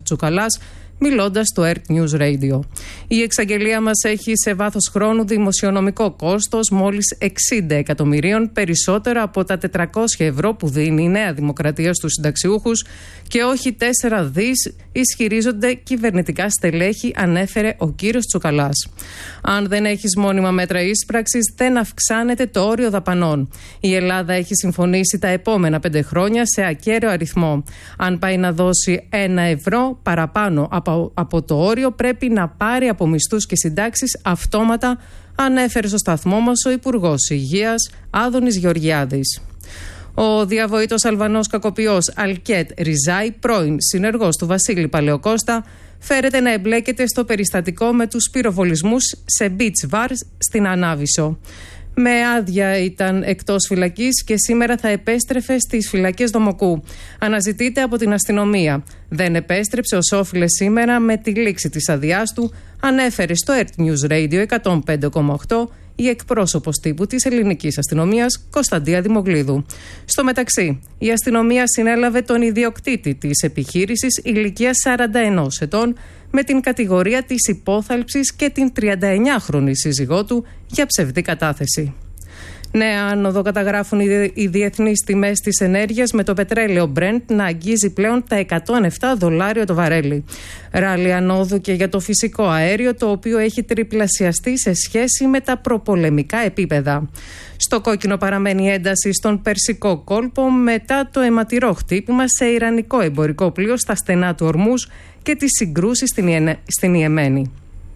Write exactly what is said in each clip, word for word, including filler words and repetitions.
Τσουκαλάς, μιλώντας στο Earth News Radio. Η εξαγγελία μας έχει σε βάθος χρόνου δημοσιονομικό κόστος μόλις εξήντα εκατομμυρίων, περισσότερα από τα τετρακόσια ευρώ που δίνει η Νέα Δημοκρατία στους συνταξιούχους και όχι τέσσερα δις, ισχυρίζονται κυβερνητικά στελέχη, ανέφερε ο κύριος Τσουκαλάς. Αν δεν έχεις μόνιμα μέτρα ίσπραξης, δεν αυξάνεται το όριο δαπανών. Η Ελλάδα έχει συμφωνήσει τα επόμενα πέντε χρόνια σε ακέραιο αριθμό. Αν πάει να δώσει ένα ευρώ παραπάνω από, από το όριο, πρέπει να πάρει από μισθούς και συντάξεις αυτόματα, ανέφερε στο σταθμό μας ο Υπουργός Υγείας Άδωνης Γεωργιάδης. Ο διαβοήτος Αλβανός κακοποιός Αλκέτ Ριζάη, πρώην συνεργός του Βασίλη Παλαιοκώστα, φέρεται να εμπλέκεται στο περιστατικό με τους πυροβολισμούς σε beach bars στην Ανάβησο. Με άδεια ήταν εκτός φυλακής και σήμερα θα επέστρεφε στις φυλακές Δομοκού. Αναζητείται από την αστυνομία. Δεν επέστρεψε ως όφιλε σήμερα με τη λήξη της αδειάς του, ανέφερε στο Earth News Radio εκατόν πέντε κόμμα οκτώ η εκπρόσωπος τύπου της ελληνικής αστυνομίας Κωνσταντία Δημογλίδου. Στο μεταξύ, η αστυνομία συνέλαβε τον ιδιοκτήτη της επιχείρησης ηλικίας σαράντα ενός ετών με την κατηγορία της υπόθαλψης και την τριανταεννιάχρονη σύζυγό του για ψευδή κατάθεση. Νέα άνοδο καταγράφουν οι διεθνείς τιμές της ενέργειας, με το πετρέλαιο Brent να αγγίζει πλέον τα εκατόν επτά δολάρια το βαρέλι. Ράλι ανόδου και για το φυσικό αέριο, το οποίο έχει τριπλασιαστεί σε σχέση με τα προπολεμικά επίπεδα. Στο κόκκινο παραμένει ένταση στον Περσικό κόλπο μετά το αιματηρό χτύπημα σε ιρανικό εμπορικό πλοίο στα στενά του Ορμούζ και τις συγκρούσεις στην Ιεμένη.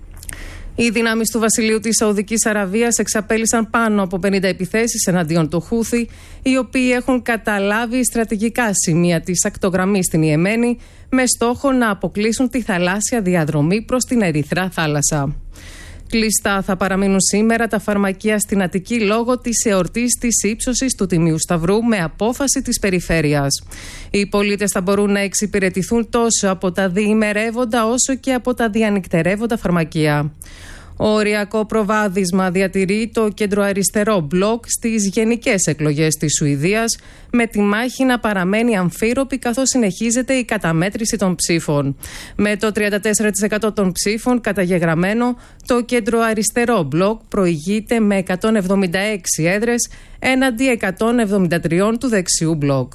Οι δυνάμεις του Βασιλείου της Σαουδικής Αραβίας εξαπέλυσαν πάνω από πενήντα επιθέσεις εναντίον του Χούθη, οι οποίοι έχουν καταλάβει στρατηγικά σημεία της ακτογραμμής στην Ιεμένη, με στόχο να αποκλείσουν τη θαλάσσια διαδρομή προς την Ερυθρά θάλασσα. Κλειστά θα παραμείνουν σήμερα τα φαρμακεία στην Αττική λόγω της εορτής της ύψωσης του Τιμίου Σταυρού, με απόφαση της περιφέρειας. Οι πολίτες θα μπορούν να εξυπηρετηθούν τόσο από τα διημερεύοντα όσο και από τα διανυκτερεύοντα φαρμακεία. Οριακό προβάδισμα διατηρεί το κεντροαριστερό μπλοκ στις γενικές εκλογές της Σουηδίας, με τη μάχη να παραμένει αμφίροπη καθώς συνεχίζεται η καταμέτρηση των ψήφων. Με το τριάντα τέσσερα τοις εκατό των ψήφων καταγεγραμμένο, το κεντροαριστερό μπλοκ προηγείται με εκατόν εβδομήντα έξι έδρες έναντι εκατόν εβδομήντα τρία του δεξιού μπλοκ.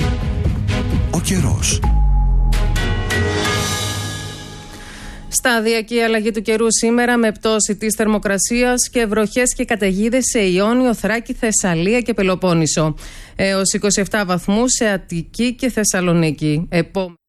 Ο καιρός. Σταδιακή αλλαγή του καιρού σήμερα, με πτώση της θερμοκρασίας και βροχές και καταιγίδες σε Ιόνιο, Θράκη, Θεσσαλία και Πελοπόννησο. Έως είκοσι επτά βαθμούς σε Αττική και Θεσσαλονίκη. Επό...